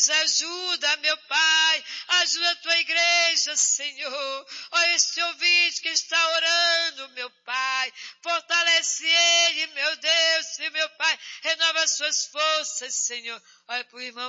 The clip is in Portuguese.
nos ajuda, meu Pai, ajuda a tua igreja, Senhor, ó este ouvinte que está orando, meu Pai, fortalece ele, meu Deus, e meu Pai, renova suas forças, Senhor, olha pro irmão